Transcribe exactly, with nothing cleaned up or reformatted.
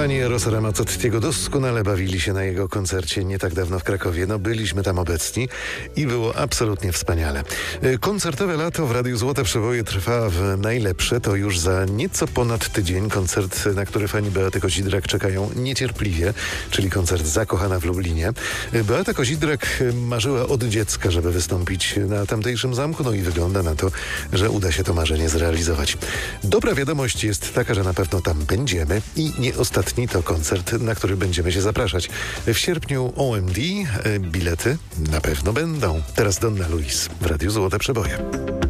Fani Erosa Ramazzottiego doskonale bawili się na jego koncercie nie tak dawno w Krakowie. No byliśmy tam obecni i było absolutnie wspaniale. Koncertowe lato w Radiu Złote Przeboje trwa w najlepsze. To już za nieco ponad tydzień koncert, na który fani Beaty Kozidrak czekają niecierpliwie, czyli koncert Zakochana w Lublinie. Beata Kozidrak marzyła od dziecka, żeby wystąpić na tamtejszym zamku, no i wygląda na to, że uda się to marzenie zrealizować. Dobra wiadomość jest taka, że na pewno tam będziemy i nie ostatni to koncert, na który będziemy się zapraszać. W sierpniu O M D bilety na pewno będą. Teraz Donna Luis w Radiu Złote Przeboje.